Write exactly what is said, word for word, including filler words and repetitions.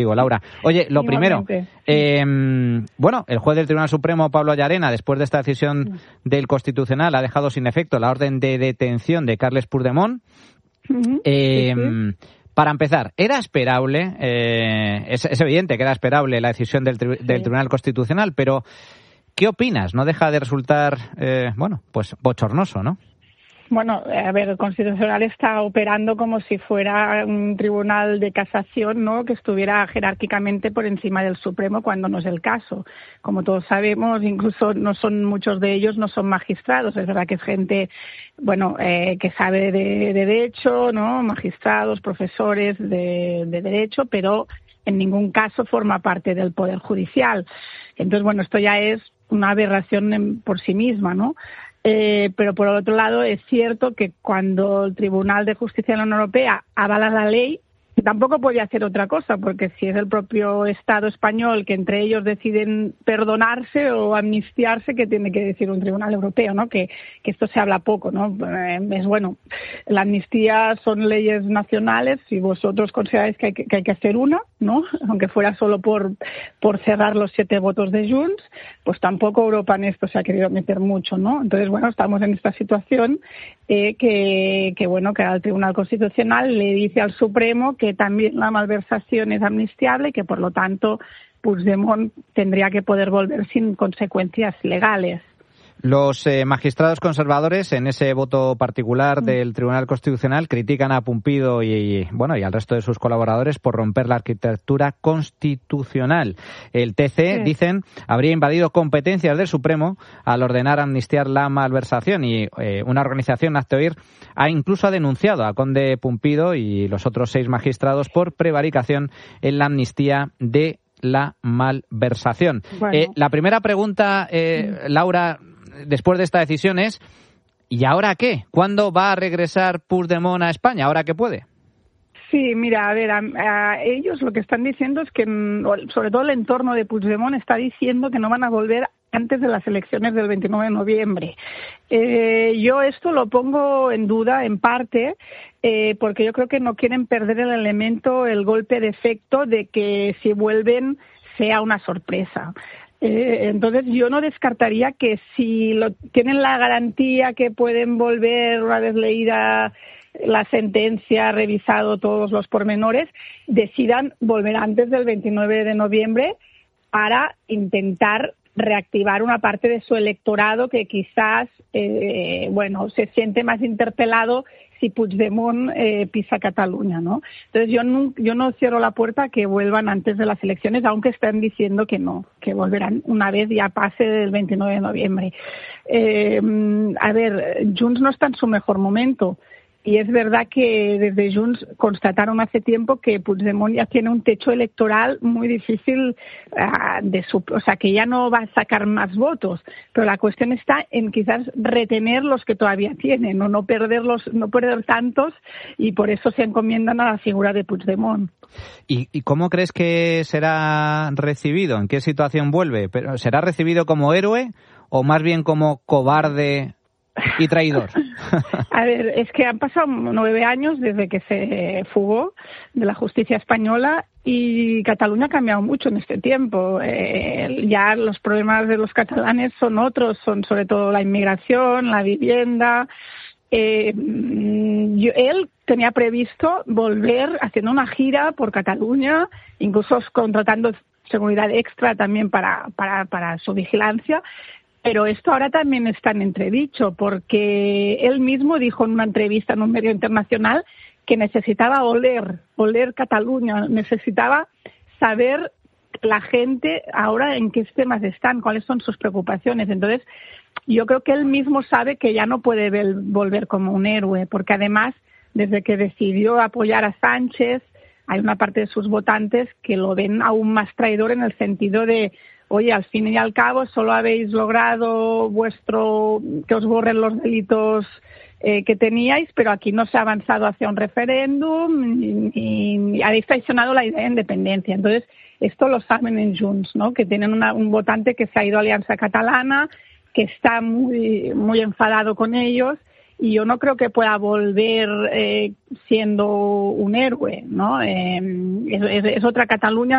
Digo, Laura. Oye, lo primero, eh, bueno, el juez del Tribunal Supremo, Pablo Llarena, después de esta decisión del Constitucional, ha dejado sin efecto la orden de detención de Carles Puigdemont. Uh-huh. Eh, sí, sí. Para empezar, ¿era esperable? Eh, es, es evidente que era esperable la decisión del, tri- sí. del Tribunal Constitucional, pero ¿qué opinas? No deja de resultar, eh, bueno, pues bochornoso, ¿no? Bueno, a ver, el Constitucional está operando como si fuera un tribunal de casación, ¿no?, que estuviera jerárquicamente por encima del Supremo, cuando no es el caso. Como todos sabemos, incluso no son muchos de ellos no son magistrados. Es verdad que es gente, bueno, eh, que sabe de, de derecho, ¿no?, magistrados, profesores de, de derecho, pero en ningún caso forma parte del Poder Judicial. Entonces, bueno, esto ya es una aberración en, por sí misma, ¿no? Eh, pero por otro lado es cierto que cuando el Tribunal de Justicia de la Unión Europea avala la ley, tampoco puede hacer otra cosa, porque si es el propio Estado español que entre ellos deciden perdonarse o amnistiarse, ¿qué tiene que decir un tribunal europeo, ¿no? Que, que esto se habla poco, ¿no? Eh, es bueno, la amnistía son leyes nacionales, si vosotros consideráis que hay que, que hay que hacer una, ¿no?, aunque fuera solo por, por cerrar los siete votos de Junts, pues tampoco Europa en esto se ha querido meter mucho, ¿no? Entonces, bueno, estamos en esta situación eh, que, que, bueno, que al Tribunal Constitucional le dice al Supremo que también la malversación es amnistiable y que, por lo tanto, Puigdemont tendría que poder volver sin consecuencias legales. Los eh, magistrados conservadores, en ese voto particular del Tribunal Constitucional, critican a Pumpido y, y, bueno, y al resto de sus colaboradores por romper la arquitectura constitucional. El T C, sí. dicen, habría invadido competencias del Supremo al ordenar amnistiar la malversación, y eh, una organización, hazte oír, ha incluso denunciado a Conde Pumpido y los otros seis magistrados por prevaricación en la amnistía de la malversación. Bueno. Eh, la primera pregunta, eh, Laura, después de esta decisión es, ¿y ahora qué? ¿Cuándo va a regresar Puigdemont a España? ¿Ahora que puede? Sí, mira, a ver, a, a ellos lo que están diciendo es que, sobre todo el entorno de Puigdemont está diciendo que no van a volver antes de las elecciones del veintinueve de noviembre. Eh, yo esto lo pongo en duda, en parte, eh, porque yo creo que no quieren perder el elemento, el golpe de efecto de que si vuelven sea una sorpresa. Eh, entonces yo no descartaría que si lo, tienen la garantía que pueden volver una vez leída la sentencia, revisado todos los pormenores, decidan volver antes del veintinueve de noviembre para intentar reactivar una parte de su electorado que quizás eh, bueno, se siente más interpelado si Puigdemont eh, pisa Cataluña, ¿no? Entonces yo no, yo no cierro la puerta a que vuelvan antes de las elecciones, aunque están diciendo que no, que volverán una vez ya pase el veintinueve de noviembre. Eh, a ver, Junts no está en su mejor momento. Y es verdad que desde Junts constataron hace tiempo que Puigdemont ya tiene un techo electoral muy difícil, uh, de su, o sea, que ya no va a sacar más votos. Pero la cuestión está en quizás retener los que todavía tienen, o no perderlos, no perder tantos, y por eso se encomiendan a la figura de Puigdemont. ¿Y, y cómo crees que será recibido? ¿En qué situación vuelve? ¿Pero será recibido como héroe o más bien como cobarde y traidor? A ver, es que han pasado nueve años desde que se fugó de la justicia española y Cataluña ha cambiado mucho en este tiempo. Eh, ya los problemas de los catalanes son otros, son sobre todo la inmigración, la vivienda. Eh, yo, él tenía previsto volver haciendo una gira por Cataluña, incluso contratando seguridad extra también para, para, para su vigilancia. Pero esto ahora también está en entredicho, porque él mismo dijo en una entrevista en un medio internacional que necesitaba oler, oler Cataluña, necesitaba saber la gente ahora en qué temas están, cuáles son sus preocupaciones. Entonces, yo creo que él mismo sabe que ya no puede volver como un héroe, porque además, desde que decidió apoyar a Sánchez, hay una parte de sus votantes que lo ven aún más traidor en el sentido de, oye, al fin y al cabo solo habéis logrado vuestro que os borren los delitos eh, que teníais, pero aquí no se ha avanzado hacia un referéndum y, y habéis traicionado la idea de independencia. Entonces, esto lo saben en Junts, ¿no? Que tienen una, un votante que se ha ido a Alianza Catalana, que está muy, muy enfadado con ellos y yo no creo que pueda volver eh, siendo un héroe, ¿no? Eh, es, es, es otra Cataluña